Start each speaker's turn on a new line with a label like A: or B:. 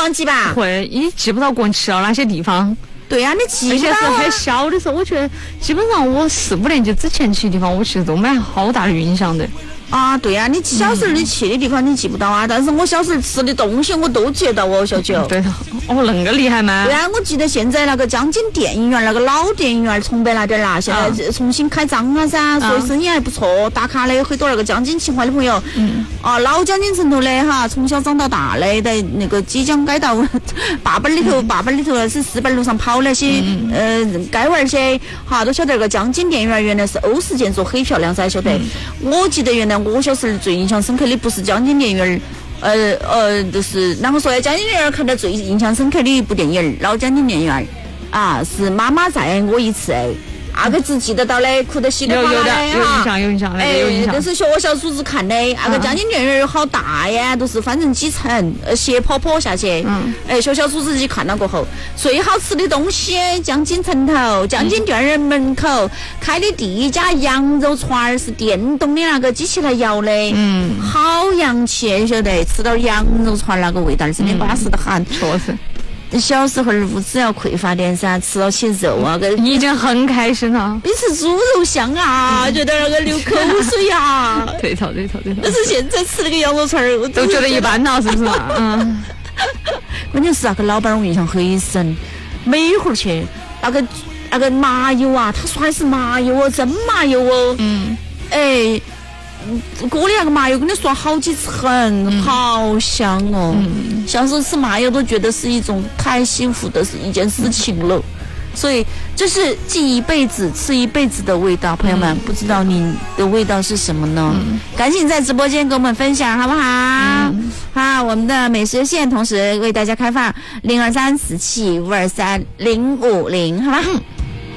A: 忘记吧？
B: 会，你记不到过去了哪些地方。
A: 对呀、你记不到、
B: 而且是很小的时候，我觉得基本上我4、5年级之前去的地方，我其实都没好大的印象的。
A: 啊，对呀、你小时候你去的地方你记不到啊，但是我小时候吃的东西我都记得哦，小九。
B: 对的，哦，那个厉害吗？
A: 对啊，我记得现在那个江津电影院那个老电影院崇北那点儿啦，现在重新开张了噻，所以生意还不错，打卡的很多那个江津情怀的朋友。老江津城头的哈，从小长到大的，在那个即将改到坝本里头是4本路上跑那些街娃儿些哈，都晓得那个江津电影院原来是欧式建筑，很漂亮噻，晓得。我记得原来我小时候最印象深刻的不是江津电影院就是啷个说呀？江津电影院看到最印象深刻的一部电影，老江津电影院啊，是妈妈载我一次。那个只记得到的，哭得稀里哗啦的哈，
B: 有印象，那个有印象。
A: 这是学校组织看的，那个江津电影院好大呀，都是反正几层，斜坡下去。学校组织去看了过后，最好吃的东西，江津城头，江津电影院门口开的第一家羊肉串儿是电动的那个机器来摇的，好洋气，晓得吃到羊肉串那个味道真的巴适得很，
B: 确实。
A: 小时候物质要匮乏点噻，吃到起肉啊，
B: 已经很开心了。
A: 比吃猪肉香啊，觉得那个流口水啊。
B: 对头。
A: 但是现在吃那个羊肉串儿，我
B: 都觉得一般了，是不是？
A: 关键是那个老板我印象很深，每会儿去那个麻油啊，他说还是麻油哦，真麻油哦。锅里那个麻油跟你说好几层，好香哦。小时候吃麻油都觉得是一种太幸福的一件事情了，所以这是记一辈子吃一辈子的味道。朋友们，不知道你的味道是什么呢？赶紧在直播间跟我们分享好不好？好，我们的美食线同时为大家开放0234752350，好吧？